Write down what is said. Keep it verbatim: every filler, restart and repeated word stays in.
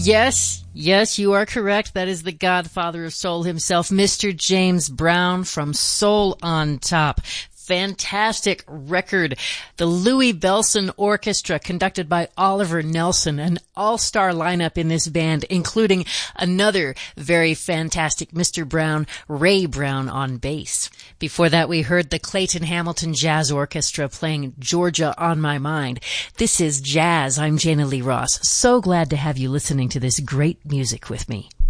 Yes, yes, you are correct. That is the godfather of soul himself, Mister James Brown from Soul on Top. Fantastic record. The Louis Bellson Orchestra, conducted by Oliver Nelson, an all-star lineup in this band, including another very fantastic Mister Brown, Ray Brown on bass. Before that, we heard the Clayton Hamilton Jazz Orchestra playing Georgia on My Mind. This is Jazz. I'm Jana Lee Ross. So glad to have you listening to this great music with me.